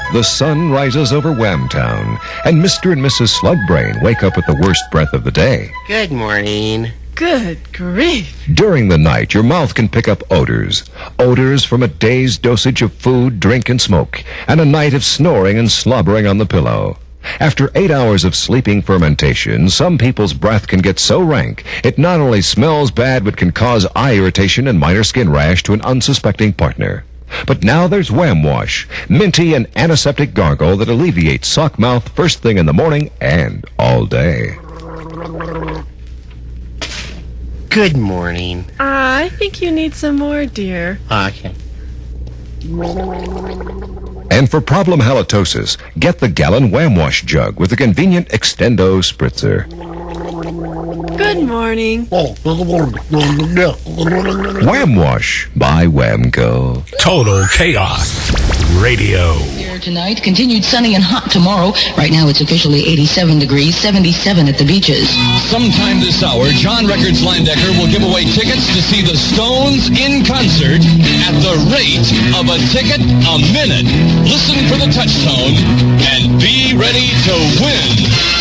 the sun rises over Whamtown, and Mr. and Mrs. Slugbrain wake up with the worst breath of the day. Good morning. Good grief. During the night, your mouth can pick up odors. Odors from a day's dosage of food, drink, and smoke, and a night of snoring and slobbering on the pillow. After 8 hours of sleeping fermentation, some people's breath can get so rank, it not only smells bad, but can cause eye irritation and minor skin rash to an unsuspecting partner. But now there's Wham Wash, minty and antiseptic gargle that alleviates sock mouth first thing in the morning and all day. Good morning. I think you need some more, dear. Okay. And for problem halitosis, get the gallon Wham Wash jug with the convenient Extendo spritzer. Good morning. Wham Wash by Whamco. Total Chaos Radio. Here tonight, continued sunny and hot tomorrow. Right now it's officially 87 degrees, 77 at the beaches. Sometime this hour, John Records Linedecker will give away tickets to see the Stones in concert at the rate of a ticket a minute. Listen for the touchtone and be ready to win.